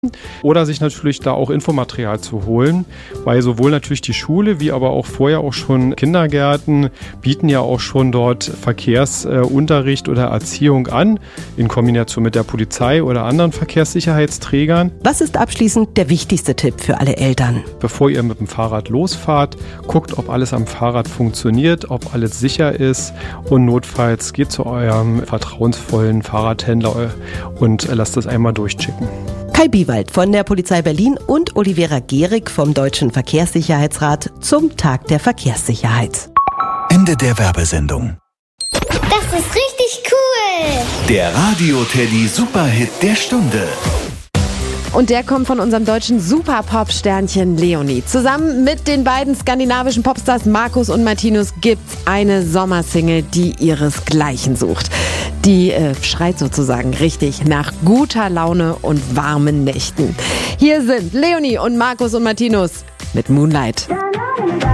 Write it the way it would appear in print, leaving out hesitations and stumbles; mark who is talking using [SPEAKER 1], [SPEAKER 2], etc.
[SPEAKER 1] Oder sich natürlich da auch Infomaterial zu holen, weil sowohl natürlich die Schule wie aber auch vorher auch schon Kindergärten bieten ja auch schon dort Verkehrsunterricht oder Erziehung an, in Kombination mit der Polizei oder anderen Verkehrssicherheitsträgern.
[SPEAKER 2] Was ist abschließend der wichtigste Tipp für alle Eltern?
[SPEAKER 1] Bevor ihr mit dem Fahrrad losfahrt, guckt, ob alles am Fahrrad funktioniert, ob alles sicher ist und notfalls geht zu eurem vertrauensvollen Fahrradhändler und lasst es einmal durchchecken.
[SPEAKER 2] Kai Biewald von der Polizei Berlin und Olivera Gehrig vom Deutschen Verkehrssicherheitsrat zum Tag der Verkehrssicherheit.
[SPEAKER 3] Ende der Werbesendung.
[SPEAKER 4] Das ist richtig cool!
[SPEAKER 3] Der Radio-Teddy Superhit der Stunde.
[SPEAKER 5] Und der kommt von unserem deutschen Super-Pop-Sternchen Leonie. Zusammen mit den beiden skandinavischen Popstars Markus und Martinus gibt's eine Sommersingle, die ihresgleichen sucht. Die schreit sozusagen richtig nach guter Laune und warmen Nächten. Hier sind Leonie und Markus und Martinus mit Moonlight.